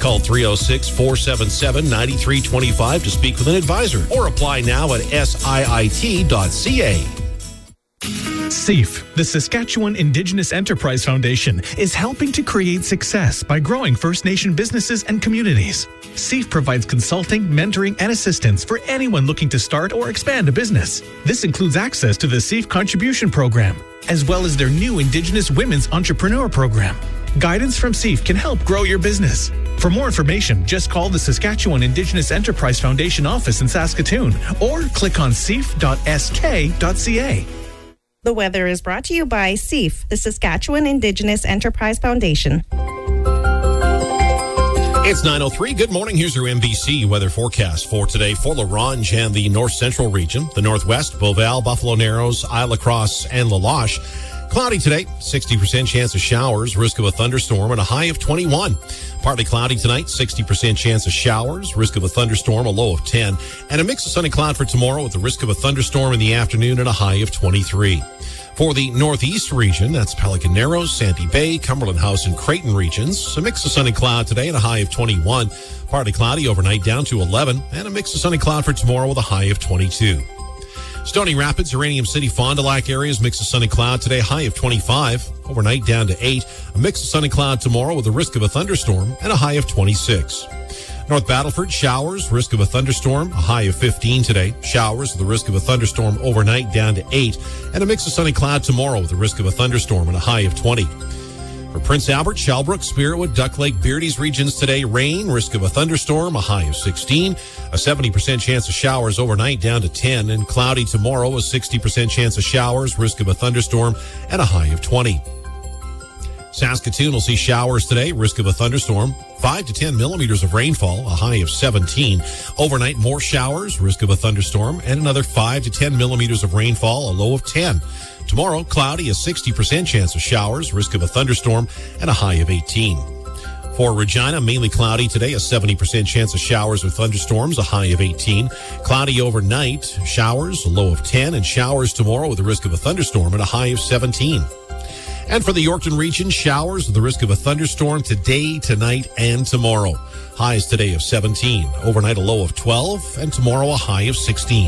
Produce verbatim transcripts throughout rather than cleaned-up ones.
Call three oh six, four seven seven, nine three two five to speak with an advisor or apply now at S I I T dot C A. SEAF, the Saskatchewan Indigenous Enterprise Foundation, is helping to create success by growing First Nation businesses and communities. SEAF provides consulting, mentoring, and assistance for anyone looking to start or expand a business. This includes access to the SEAF Contribution Program, as well as their new Indigenous Women's Entrepreneur Program. Guidance from SEAF can help grow your business. For more information, just call the Saskatchewan Indigenous Enterprise Foundation office in Saskatoon or click on S E A F dot S K dot C A. The weather is brought to you by SEAF, the Saskatchewan Indigenous Enterprise Foundation. It's nine oh three. Good morning. Here's your M B C weather forecast for today for La Ronge and the North Central region, the Northwest, Beauval, Buffalo Narrows, Isle La Crosse, and La Loche. Cloudy today, sixty percent chance of showers, risk of a thunderstorm, and a high of twenty-one. Partly cloudy tonight, sixty percent chance of showers, risk of a thunderstorm, a low of ten. And a mix of sun and cloud for tomorrow with the risk of a thunderstorm in the afternoon and a high of twenty-three. For the Northeast region, that's Pelican Narrows, Sandy Bay, Cumberland House, and Creighton regions, a mix of sun and cloud today and a high of twenty-one. Partly cloudy overnight down to eleven, and a mix of sun and cloud for tomorrow with a high of twenty-two. Stony Rapids, Uranium City, Fond du Lac areas, mix of sun and cloud today, high of twenty-five. Overnight down to eight. A mix of sun and cloud tomorrow with a risk of a thunderstorm and a high of twenty-six. North Battleford, showers, risk of a thunderstorm, a high of fifteen today. Showers with the risk of a thunderstorm overnight down to eight. And a mix of sun and cloud tomorrow with a risk of a thunderstorm and a high of twenty. For Prince Albert, Shellbrook, Spiritwood, Duck Lake, Beardy's regions today, rain, risk of a thunderstorm, a high of sixteen. A seventy percent chance of showers overnight down to ten. And cloudy tomorrow, a sixty percent chance of showers, risk of a thunderstorm, and a high of twenty. Saskatoon will see showers today, risk of a thunderstorm, five to ten millimeters of rainfall, a high of seventeen. Overnight, more showers, risk of a thunderstorm, and another five to ten millimeters of rainfall, a low of ten. Tomorrow, cloudy, a sixty percent chance of showers, risk of a thunderstorm, and a high of eighteen. For Regina, mainly cloudy today, a seventy percent chance of showers or thunderstorms, a high of eighteen. Cloudy overnight, showers, a low of ten, and showers tomorrow with a risk of a thunderstorm and a high of seventeen. And for the Yorkton region, showers with the risk of a thunderstorm today, tonight, and tomorrow. Highs today of seventeen. Overnight, a low of twelve, and tomorrow, a high of sixteen.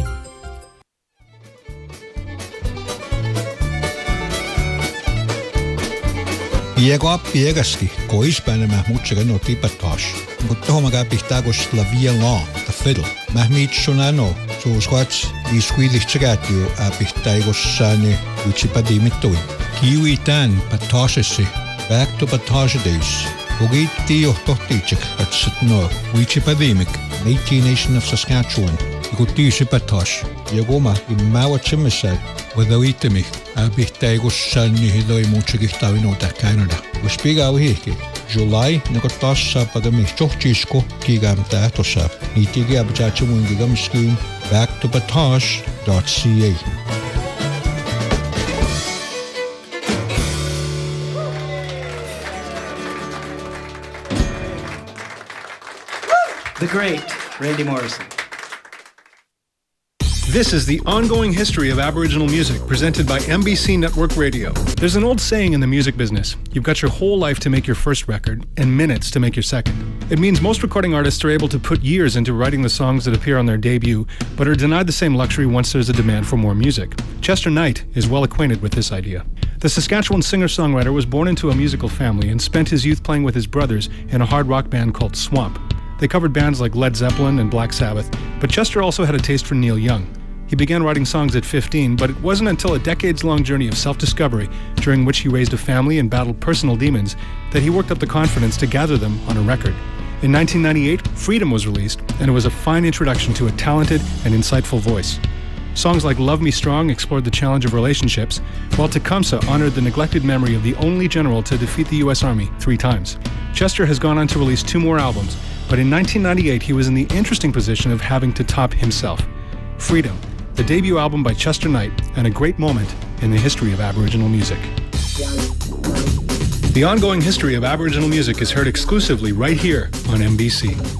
Piega piegaski, koispäinen muutsaga no tipatas. Mutta tohmaga pihtagos la via la, the fiddle. Mahmit shonano, so squats, vi squidlichagatiu a pihtagos sani, which ipadimitui. Kiwi tan patasesi, back to patasades. Ogit tio tohtichik at sitno, which ipadimic, Métis Nation of Saskatchewan. Ikuti patas. Yagoma, imawa chimisai. Wadawitimik, a pihtagos sani hidoi muchagitawino da Canada. Uspiga wihiki. July, Nikotas sa pagamik chochisko, kigam tatosa. Nitigi abjachamun gigam scheme, back to patas dot C A. The great Randy Morrison. This is the ongoing history of Aboriginal music, presented by M B C Network Radio. There's an old saying in the music business: you've got your whole life to make your first record and minutes to make your second. It means most recording artists are able to put years into writing the songs that appear on their debut, but are denied the same luxury once there's a demand for more music. Chester Knight is well acquainted with this idea. The Saskatchewan singer-songwriter was born into a musical family and spent his youth playing with his brothers in a hard rock band called Swamp. They covered bands like Led Zeppelin and Black Sabbath, but Chester also had a taste for Neil Young. He began writing songs at fifteen, but it wasn't until a decades-long journey of self-discovery, during which he raised a family and battled personal demons, that he worked up the confidence to gather them on a record. In nineteen ninety-eight, Freedom was released, and it was a fine introduction to a talented and insightful voice. Songs like Love Me Strong explored the challenge of relationships, while Tecumseh honored the neglected memory of the only general to defeat the U S Army three times. Chester has gone on to release two more albums, but in nineteen ninety-eight he was in the interesting position of having to top himself. Freedom, the debut album by Chester Knight, and a great moment in the history of Aboriginal music. The ongoing history of Aboriginal music is heard exclusively right here on M B C.